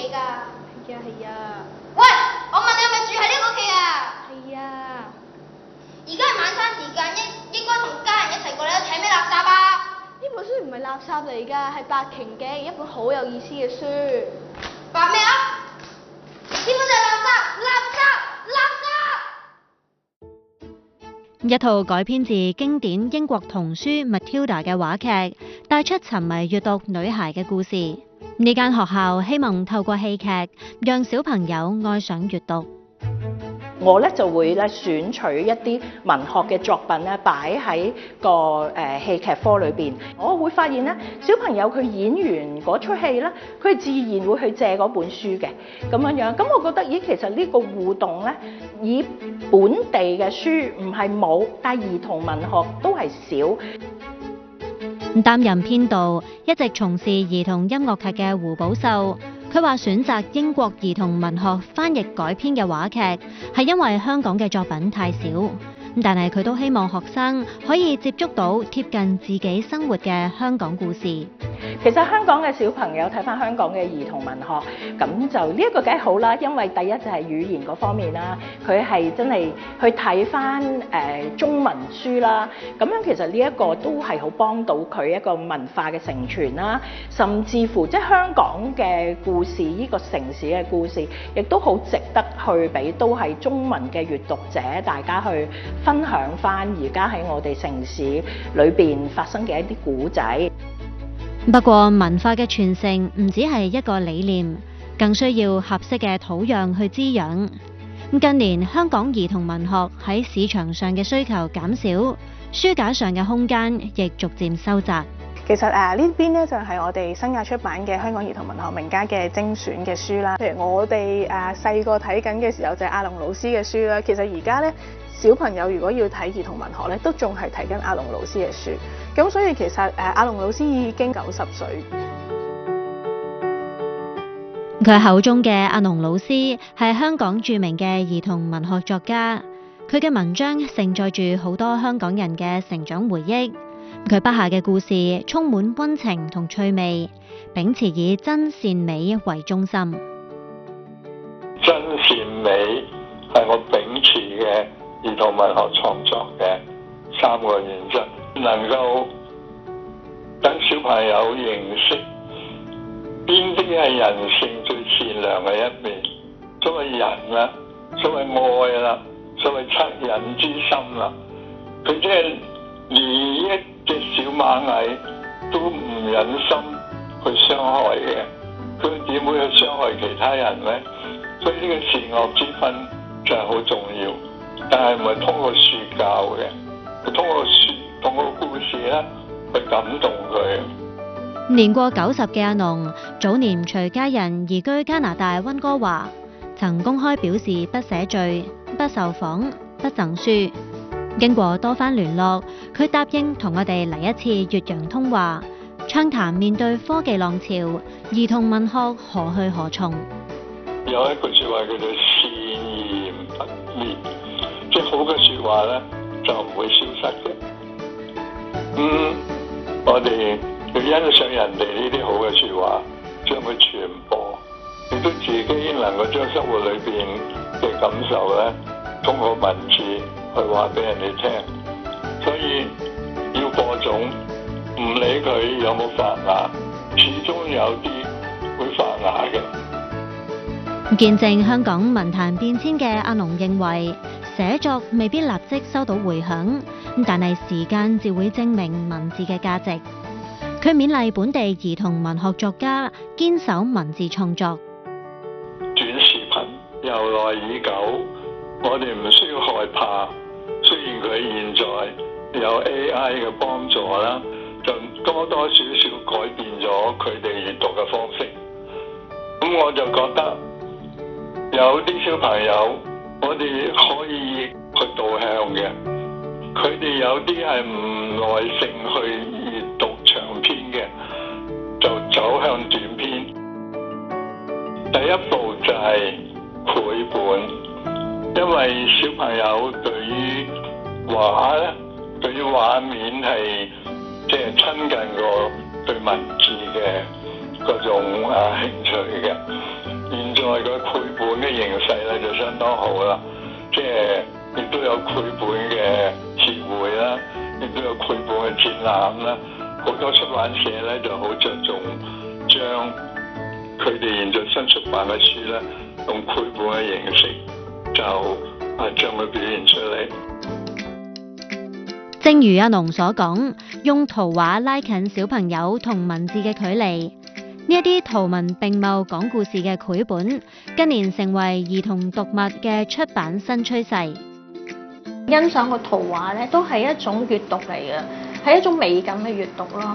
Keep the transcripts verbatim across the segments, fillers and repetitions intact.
㗎？ 係啊係啊。 喂，我問你係咪住喺呢個屋企啊？ 係啊。 而家係晚餐時間，應應該同家人一齊過嚟睇咩垃圾啊？ 呢本書唔係垃圾嚟㗎，係白鯨記，一本好有意思嘅書。 白咩啊？呢本就係垃圾，垃圾，垃圾！ 一套改編自經典英國童書《Matilda》嘅話劇，帶出沉迷閱讀女孩嘅故事。呢間學校希望透過戲劇，讓小朋友愛上閱讀。 我咧就會咧選取一啲文學嘅作品咧擺喺個誒戲劇科裏邊，我會發現咧小朋友佢演完嗰出戲咧，佢自然會去借嗰本書嘅咁樣樣。咁我覺得咦，其實呢個互動咧，以本地嘅書唔係冇，但係兒童文學都係少。 擔任編導，一直從事兒童音樂劇嘅胡寶秀。佢話選擇英國兒童文學翻譯改編嘅話劇，係因為香港嘅作品太少。但係佢都希望學生可以接觸到貼近自己生活嘅香港故事。 其實香港嘅小朋友睇翻香港嘅兒童文學，咁就呢一個梗係好啦，因為第一就係語言嗰方面啦，佢係真係去睇翻誒中文書啦，咁樣其實呢一個都係好幫到佢一個文化嘅承傳啦，甚至乎即係香港嘅故事，呢個城市嘅故事，亦都好值得去俾都係中文嘅閱讀者大家去分享翻而家喺我哋城市裏邊發生嘅一啲古仔。 不過文化嘅傳承唔只係一個理念，更需要合適嘅土壤去滋養。近年香港兒童文學喺市場上嘅需求減少，書架上嘅空間亦逐漸收窄。 其實誒、啊、呢邊咧就係、是、我哋新亞出版嘅香港兒童文學名家嘅精選嘅書啦。譬如我哋誒細個睇緊嘅時候就係阿龍老師嘅書啦。其實而家咧小朋友如果要睇兒童文學咧，都仲係睇緊阿龍老師嘅書。咁所以其實誒阿龍老師已經九十歲。 佢口中嘅阿龍老師係香港著名嘅兒童文學作家，佢嘅文章承載住好多香港人嘅成長回憶。佢筆下嘅故事充滿溫情同趣味，秉持以真善美為中心。 真善美係我秉持嘅兒童文學創作嘅三個原則，能夠等小朋友認識邊啲係人性最善良嘅一面，所謂人啦，所謂愛啦，所謂惻隱之心啦，佢即係連一隻小螞蟻都唔忍心去傷害嘅，佢點會去傷害其他人呢？所以呢個善惡之分就係好重要，但係唔係通過書教嘅，佢通過書通過故事咧去感動佢。 年過九十嘅阿龍，早年隨家人移居加拿大溫哥華，曾公開表示不寫序、不受訪、不贈書。經過多番聯絡，佢答應同我哋嚟一次越洋通話，暢談面對科技浪潮，兒童文學何去何從。 有一句説話叫做善言不滅，即係好嘅説話咧就唔會消失嘅。嗯，我哋要欣賞人哋呢啲好嘅説話，將佢傳播，亦都自己能夠將生活裏邊嘅感受咧，通過文字去話俾人哋聽。所以要播種，唔理佢有冇發芽，始終有啲會發芽嘅。 見證香港文壇變遷嘅阿龍認為，寫作未必立即收到回響，但係時間就會證明文字嘅價值。佢勉勵本地兒童文學作家堅守文字創作。 短視頻由來已久，我哋唔需要害怕。雖然佢現在有 A I 嘅幫助啦，就多多少少改變咗佢哋閱讀嘅方式。咁我就覺得有啲小朋友，我哋可以去導向嘅。佢哋有啲係唔耐性去閱讀長篇嘅，就走向短篇。第一步就係繪本，因為小朋友對於畫咧，對於畫面係即係親近過對文字嘅嗰種啊興趣嘅。 現在嘅繪本嘅形勢咧就相當好啦，即係亦都有繪本嘅協會啦，亦都有繪本嘅展覽啦。好多出版社咧就好着重將佢哋現在新出版嘅書咧，用繪本嘅形式就啊將佢表現出嚟。 正如阿農所講，用圖畫拉近小朋友同文字嘅距離。呢一啲圖文並茂講故事嘅繪本，近年成為兒童讀物嘅出版新趨勢。 欣賞個圖畫咧，都係一種閱讀嚟嘅，係一種美感嘅閱讀咯。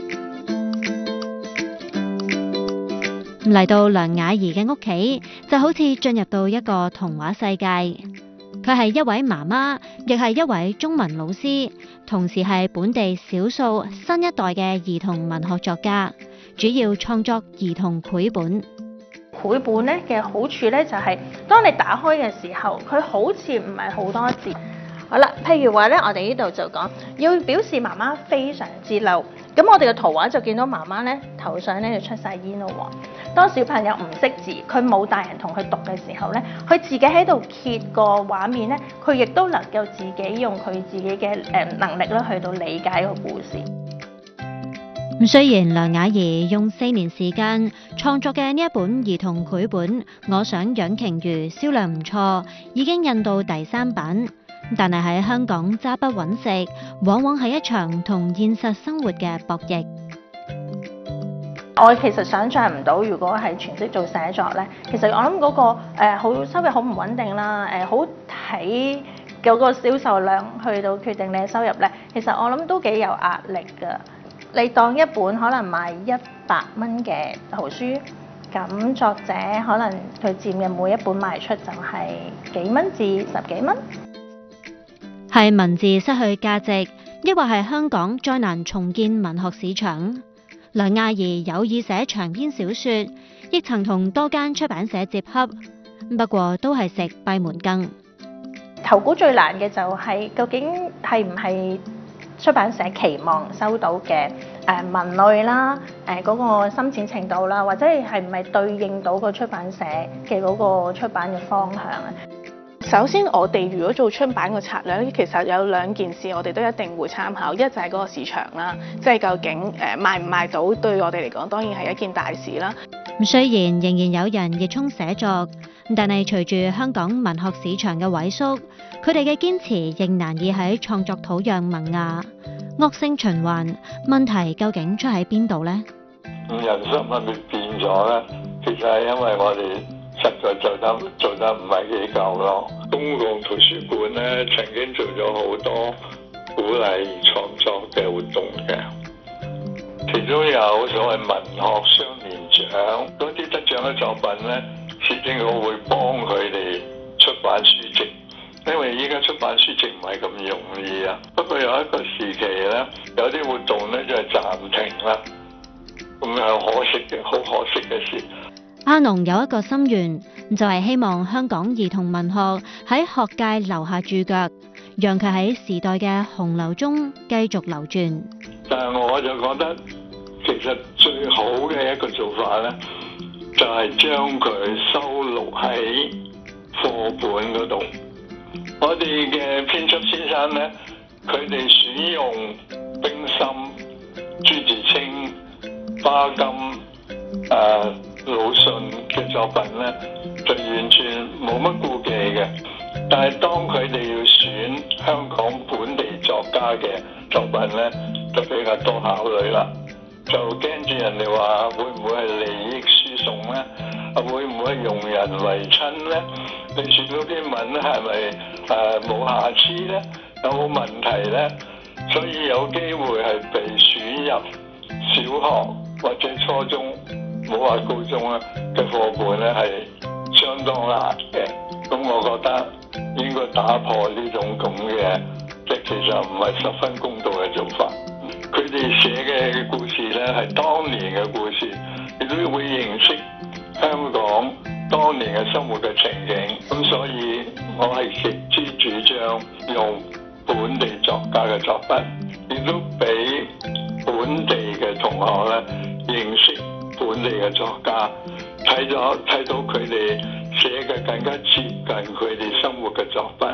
嚟到梁雅儀嘅屋企，就好似進入到一個童話世界。佢係一位媽媽，亦係一位中文老師，同時係本地少數新一代嘅兒童文學作家，主要創作兒童繪本。 繪本咧嘅好處咧就係，當你打開嘅時候，佢好似唔係好多字。好啦，譬如話咧，我哋呢度就講要表示媽媽非常之嬲，咁我哋嘅圖畫就見到媽媽咧頭上咧就出晒煙咯喎。當小朋友唔識字，佢冇大人同佢讀嘅時候咧，佢自己喺度揭個畫面咧，佢亦都能夠自己用佢自己嘅誒能力咧去到理解個故事。 咁雖然梁雅儀用四年時間創作嘅呢一本兒童繪本《我想養鯨魚》銷量唔錯，已經印到第三版，但係喺香港揸筆揾食，往往係一場同現實生活嘅博弈。 我其實想像唔到，如果係全職做寫作咧，其實我諗嗰、那個誒好、呃、收入好唔穩定啦，誒好睇嗰個銷售量去到決定你嘅收入咧，其實我諗都幾有壓力㗎。你當一本可能賣一百蚊嘅圖書，咁作者可能佢佔嘅每一本賣出就係幾蚊至十幾蚊。 係文字失去價值，抑或係香港再難重建文學市場？梁雅儀有意寫長篇小說，亦曾同多間出版社接洽，不過都係食閉門羹。 投稿最難嘅就係、是、究竟係唔係出版社期望收到嘅誒文類啦，誒、呃、嗰、那個深淺程度啦，或者係唔係對應到個出版社嘅嗰個出版嘅方向啊？ 首先，我哋如果做出版個策略，其實有兩件事我哋都一定會參考，一就係嗰個市場啦，即係究竟誒賣唔賣到，對我哋嚟講當然係一件大事啦。 雖然仍然有人熱衷寫作，但係隨住香港文學市場嘅萎縮，佢哋嘅堅持仍難以喺創作土壤萌芽，惡性循環。問題究竟出喺邊度呢？ 人心係咪變咗咧？其實係因為我哋實在做得做得唔係幾夠咯。公共圖書館咧曾經做咗好多鼓勵創作嘅活動嘅，其中有所謂文學雙年獎，嗰啲得獎嘅作品咧，市政局會幫佢哋出版書籍，因為依家出版書籍唔係咁容易啊。不過有一個時期咧，有啲活動咧就係暫停啦，咁樣可惜嘅，好可惜嘅事。 阿農有一個心願，就係希望香港兒童文學喺學界留下注腳，讓佢喺時代嘅洪流中繼續流轉。 但係我就覺得，其實最好嘅一個做法咧，就係將佢收錄喺課本嗰度。我哋嘅編輯先生咧，佢哋選用冰心、朱自清、巴金、誒、呃。魯迅嘅作品咧，就完全冇乜顧忌嘅。但係當佢哋要選香港本地作家嘅作品咧，就比較多考慮啦。就驚住人哋話會唔會係利益輸送咧？啊，會唔會係用人為親咧？你選嗰篇文咧係咪誒冇瑕疵咧？有冇問題咧？所以有機會係被選入小學或者初中，冇話高中啊嘅課本咧係相當難嘅，咁我覺得應該打破呢種咁嘅，即係其實唔係十分公道嘅做法。佢哋寫嘅故事咧係當年嘅故事，亦都會認識香港當年嘅生活嘅情景。咁所以我係極之主張用本地作家嘅作品，亦都俾本地嘅同學咧認識本地嘅作家， 睇咗睇到佢哋寫嘅更加接近佢哋生活嘅作品。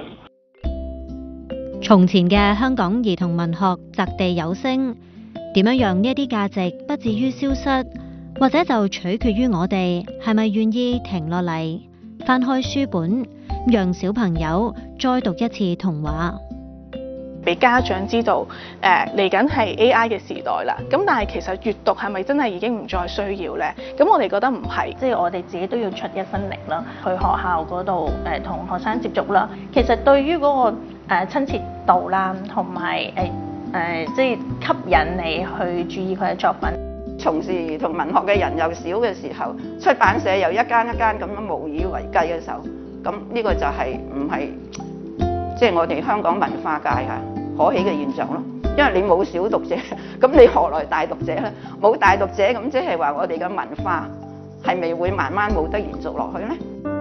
從前嘅香港兒童文學擲地有聲，點樣讓呢一啲價值不至於消失，或者就取決於我哋係咪願意停落嚟，翻開書本，讓小朋友再讀一次童話。 俾家長知道，誒嚟緊係 A I 嘅時代啦。咁但係其實閱讀係咪真係已經唔再需要呢？咁我哋覺得唔係， 即係我哋自己都要出一分力啦，去學校嗰度誒同學生接觸啦。其實對於嗰、那個誒、呃、親切度啦，同埋誒誒即係吸引你去注意佢嘅作品。 從事兒童文學嘅人又少嘅時候，出版社又一間一間咁樣無以為繼嘅時候，咁呢個就係唔係即係我哋香港文化界啊可喜嘅現象咯。因為你冇小讀者，咁你何來大讀者咧？冇大讀者，咁即係話我哋嘅文化係咪會慢慢冇得延續落去咧？